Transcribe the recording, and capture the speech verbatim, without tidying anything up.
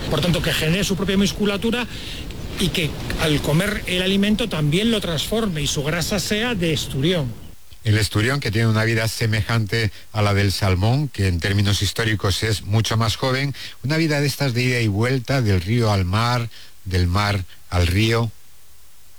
por tanto que genere su propia musculatura y que al comer el alimento también lo transforme y su grasa sea de esturión. El esturión, que tiene una vida semejante a la del salmón, que en términos históricos es mucho más joven, una vida de estas de ida y vuelta, del río al mar, del mar al río.